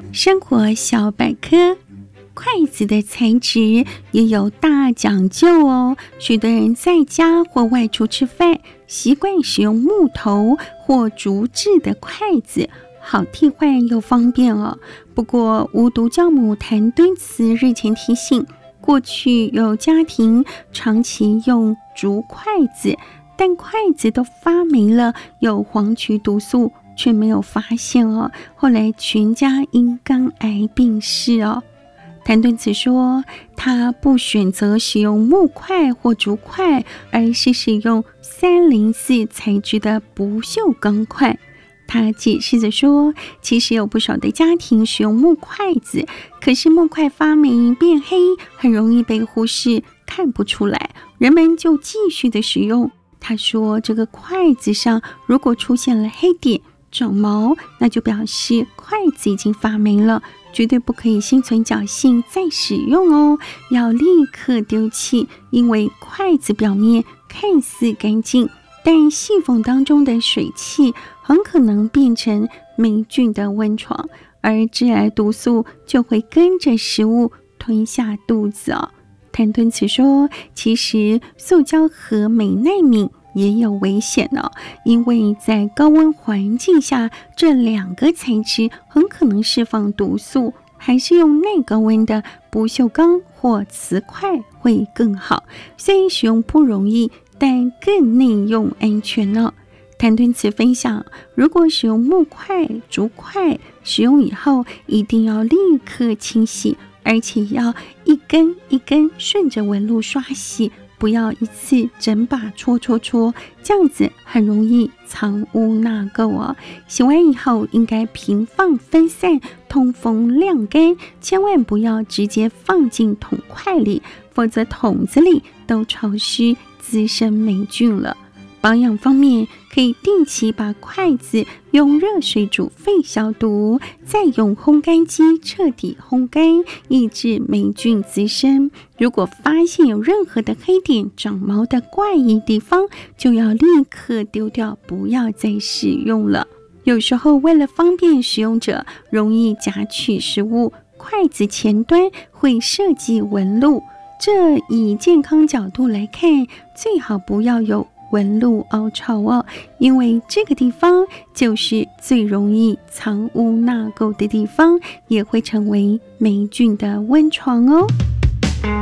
生活小百科，筷子的材质也有大讲究哦。许多人在家或外出吃饭，习惯使用木头或竹制的筷子，好替换又方便哦。不过，无毒教母谭敦慈日前提醒，过去有家庭长期用竹筷子，但筷子都发霉了，有黄曲毒素，却没有发现哦。后来全家因肝癌病逝哦。谭敦慈说，他不选择使用木筷或竹筷，而是使用304材质的不锈钢筷。他解释着说，其实有不少的家庭使用木筷子，可是木筷发霉变黑，很容易被忽视，看不出来，人们就继续的使用。他说，这个筷子上如果出现了黑点、长毛，那就表示筷子已经发霉了，绝对不可以心存侥幸再使用哦，要立刻丢弃，因为筷子表面看似干净，但细缝当中的水汽很可能变成霉菌的温床，而致癌毒素就会跟着食物吞下肚子哦。谭敦慈说，其实塑胶和美奈敏也有危险哦，因为在高温环境下，这两个材质很可能释放毒素，还是用耐高温的不锈钢或瓷筷会更好。虽然使用不容易，但更内用安全哦。谭敦慈分享，如果使用木筷、竹筷，使用以后一定要立刻清洗，而且要一根一根顺着纹路刷洗，不要一次整把搓，这样子很容易藏污纳垢哦。洗完以后应该平放分散，通风晾干，千万不要直接放进桶筷里，否则桶子里都潮湿，滋生霉菌了。保养方面，可以定期把筷子用热水煮沸消毒，再用烘干机彻底烘干，抑制霉菌滋生。如果发现有任何的黑点、长毛的怪异地方，就要立刻丢掉，不要再使用了。有时候为了方便使用者容易夹取食物，筷子前端会设计纹路，这以健康角度来看，最好不要有纹路凹槽哦，因为这个地方就是最容易藏污纳垢的地方，也会成为霉菌的温床哦。